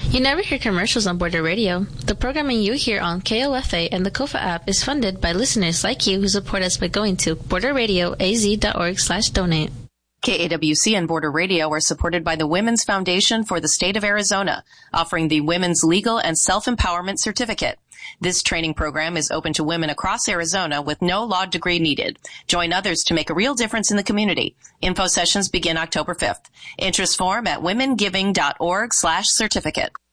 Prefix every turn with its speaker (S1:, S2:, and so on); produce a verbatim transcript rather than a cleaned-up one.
S1: You never hear commercials on Border Radio. The programming you hear on K O F A and the Kofa app is funded by listeners like you who support us by going to border radio a z dot org slash donate.
S2: K A W C and Border Radio are supported by the Women's Foundation for the State of Arizona, offering the Women's Legal and Self-Empowerment Certificate. This training program is open to women across Arizona with no law degree needed. Join others to make a real difference in the community. Info sessions begin October fifth. Interest form at womengiving dot org slash certificate.